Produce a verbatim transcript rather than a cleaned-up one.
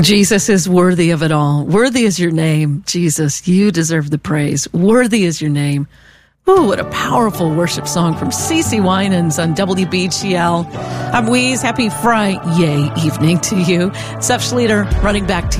Jesus is worthy of it all. Worthy is your name, Jesus. You deserve the praise. Worthy is your name. Ooh, what a powerful worship song from CeCe Winans on W B G L. I'm Wheeze. Happy Friday evening to you. Seth Schlueter running back to you.